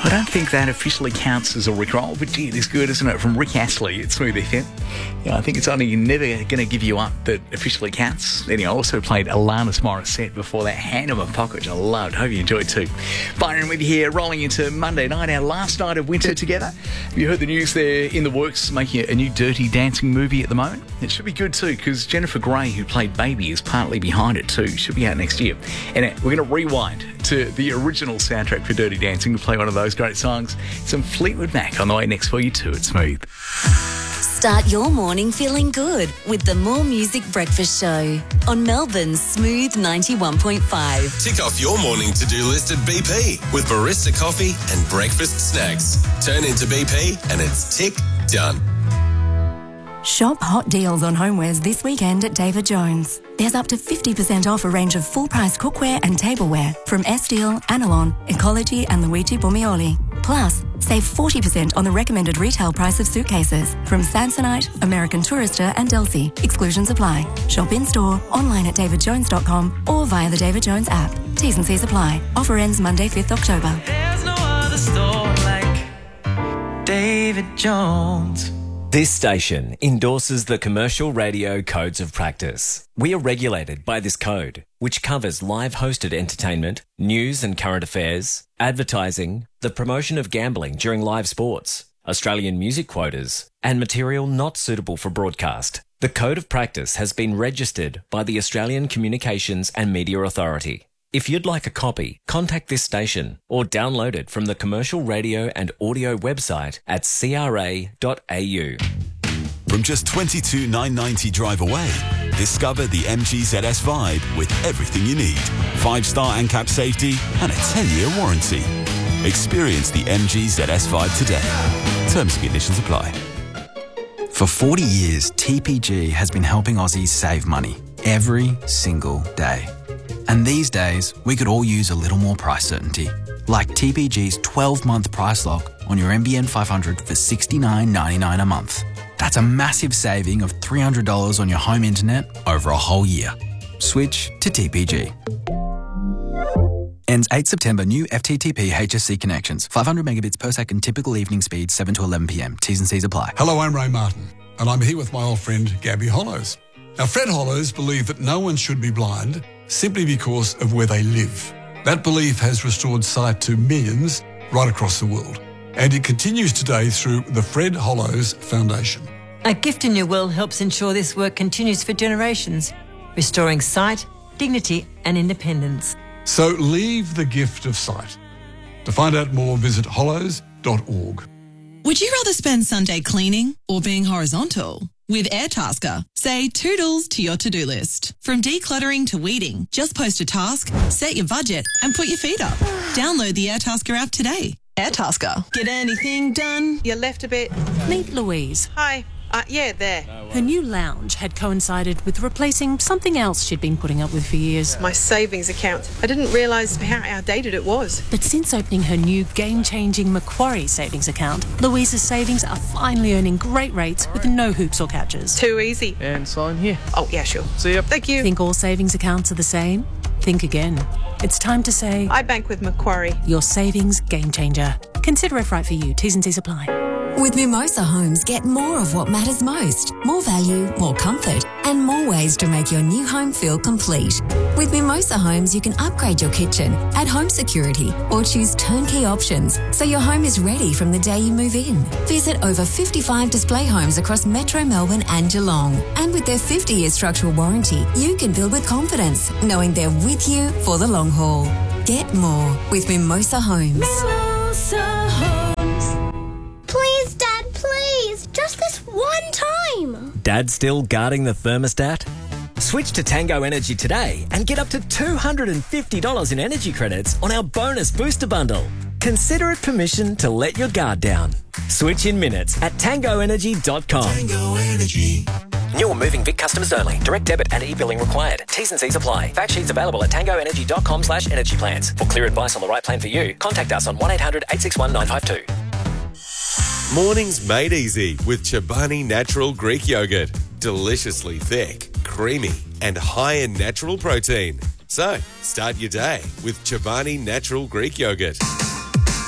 I don't think that officially counts as a Rickroll, but gee, it is good, isn't it? From Rick Astley at Smooth FM. Yeah, I think it's only Never Gonna Give You Up that officially counts. Then he also played Alanis Morissette before that, Hand in My Pocket, which I loved. Hope you enjoyed too. Byron with you here, rolling into Monday night, our last night of winter together. Have you heard the news there in the works, making a new Dirty Dancing movie at the moment? It should be good too, because Jennifer Grey, who played Baby, is partly behind it too. Should be out next year. And we're going to rewind to the original soundtrack for Dirty Dancing to play one of those great songs. Some Fleetwood Mac on the way next for you too at Smooth. Start your morning feeling good with the More Music Breakfast Show on Melbourne's Smooth 91.5. Tick off your morning to-do list at BP with barista coffee and breakfast snacks. Turn into BP and it's tick done. Shop hot deals on homewares this weekend at David Jones. There's up to 50% off a range of full-price cookware and tableware from Estil, Anilon, Ecology and Luigi Bormioli. Plus, save 40% on the recommended retail price of suitcases from Samsonite, American Tourister and Delsey. Exclusions apply. Shop in-store, online at davidjones.com or via the David Jones app. T's and C's apply. Offer ends Monday, 5th October. There's no other store like David Jones. This station endorses the Commercial Radio Codes of Practice. We are regulated by this code, which covers live hosted entertainment, news and current affairs, advertising, the promotion of gambling during live sports, Australian music quotas, and material not suitable for broadcast. The Code of Practice has been registered by the Australian Communications and Media Authority. If you'd like a copy, contact this station or download it from the Commercial Radio and Audio website at cra.au. From just $22,990 drive away, discover the MG ZS Vibe with everything you need. 5-star ANCAP safety and a 10-year warranty. Experience the MG ZS Vibe today. Terms and conditions apply. For 40 years, TPG has been helping Aussies save money every single day. And these days, we could all use a little more price certainty. Like TPG's 12-month price lock on your NBN 500 for $69.99 a month. That's a massive saving of $300 on your home internet over a whole year. Switch to TPG. Ends 8 September. New FTTP HSC connections. 500 megabits per second. Typical evening speed 7 to 11 p.m. T's and C's apply. Hello, I'm Ray Martin, and I'm here with my old friend Gabby Hollows. Now, Fred Hollows believed that no one should be blind simply because of where they live. That belief has restored sight to millions right across the world, and it continues today through the Fred Hollows Foundation. A Gift in Your Will helps ensure this work continues for generations, restoring sight, dignity and independence. So leave the gift of sight. To find out more, visit hollows.org. Would you rather spend Sunday cleaning or being horizontal? With Airtasker, say toodles to your to-do list. From decluttering to weeding, just post a task, set your budget and put your feet up. Download the Airtasker app today. Airtasker. Get anything done? You left a bit. Meet Louise. Hi. Yeah, there. Her new lounge had coincided with replacing something else she'd been putting up with for years. My savings account. I didn't realise how outdated it was. But since opening her new game-changing Macquarie savings account, Louise's savings are finally earning great rates with no hoops or catches. Too easy. And sign here. Oh, yeah, sure. See ya. Thank you. Think all savings accounts are the same? Think again. It's time to say... I bank with Macquarie. Your savings game changer. Consider if right for you. T's and C's apply. With Mimosa Homes, get more of what matters most. More value, more comfort, and more ways to make your new home feel complete. With Mimosa Homes, you can upgrade your kitchen, add home security, or choose turnkey options so your home is ready from the day you move in. Visit over 55 display homes across Metro Melbourne and Geelong. And with their 50-year structural warranty, you can build with confidence, knowing they're with you for the long haul. Get more with Mimosa Homes. Mimosa Homes. Please, Dad, please. Just this one time. Dad still guarding the thermostat? Switch to Tango Energy today and get up to $250 in energy credits on our bonus booster bundle. Consider it permission to let your guard down. Switch in minutes at tangoenergy.com. Tango Energy. New or moving Vic customers only. Direct debit and e-billing required. T's and C's apply. Fact sheets available at tangoenergy.com/energy plans. For clear advice on the right plan for you, contact us on 1-800-861-952. Mornings made easy with Chobani Natural Greek Yogurt. Deliciously thick, creamy, and high in natural protein. So, start your day with Chobani Natural Greek Yogurt.